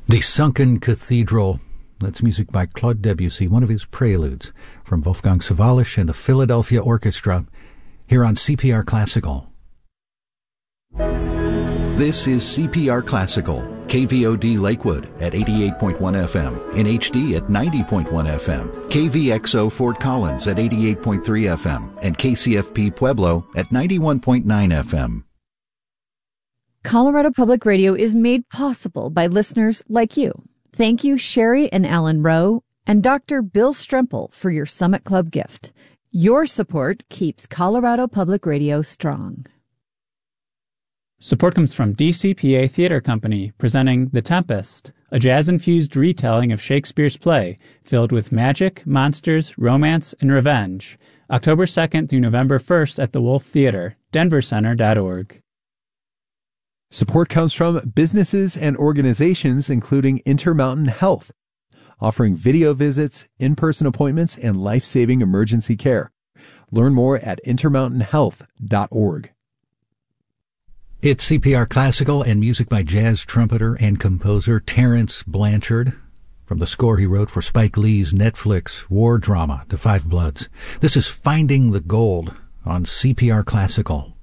The Sunken Cathedral. That's music by Claude Debussy, one of his preludes from Wolfgang Sawallisch and the Philadelphia Orchestra, here on CPR Classical. This is CPR Classical, KVOD Lakewood at 88.1 FM, in HD at 90.1 FM, KVXO Fort Collins at 88.3 FM, and KCFP Pueblo at 91.9 FM. Colorado Public Radio is made possible by listeners like you. Thank you, Sherry and Alan Rowe and Dr. Bill Strempel for your Summit Club gift. Your support keeps Colorado Public Radio strong. Support comes from DCPA Theater Company, presenting The Tempest, a jazz-infused retelling of Shakespeare's play filled with magic, monsters, romance, and revenge. October 2nd through November 1st at the Wolf Theater, denvercenter.org. Support comes from businesses and organizations including Intermountain Health, offering video visits, in-person appointments, and life-saving emergency care. Learn more at intermountainhealth.org. It's CPR Classical and music by jazz trumpeter and composer Terence Blanchard from the score he wrote for Spike Lee's Netflix war drama, The Five Bloods. This is Finding the Gold on CPR Classical.